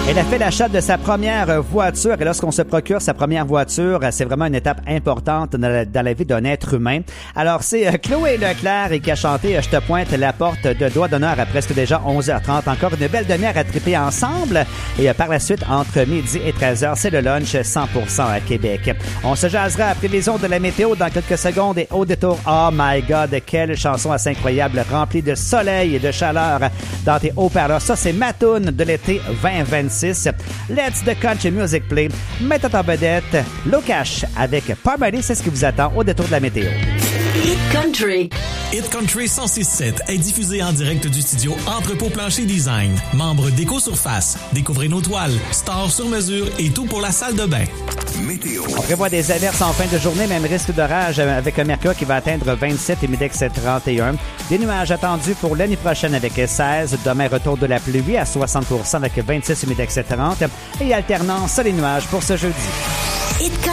Elle a fait l'achat de sa première voiture et lorsqu'on se procure sa première voiture, c'est vraiment une étape importante dans la vie d'un être humain. Alors, c'est Chloé Leclerc qui a chanté « Je te pointe la porte de doigt d'honneur » à presque déjà 11h30. Encore une belle demi-heure à triper ensemble. Et par la suite, entre midi et 13h, c'est le lunch 100% à Québec. On se jasera à prévision de la météo dans quelques secondes et au détour. Oh my God, quelle chanson assez incroyable, remplie de soleil et de chaleur dans tes haut-parleurs. Ça, c'est ma toune de l'été 2026. Let's the Country Music Play. Mettant en vedette Locash avec Parmody, c'est ce qui vous attend au détour de la météo. Hit Country. Hit Country 106.7 est diffusé en direct du studio Entrepôt Plancher Design. Membre d'Éco-Surface. Découvrez nos toiles, stores sur mesure et tout pour la salle de bain. Météo. On prévoit des averses en fin de journée, même risque d'orage avec un mercure qui va atteindre 27 et Midex 31. Des nuages attendus pour l'année prochaine avec 16. Demain, retour de la pluie à 60% avec 26 et Midex 30. Et alternance sur les nuages pour ce jeudi. Hit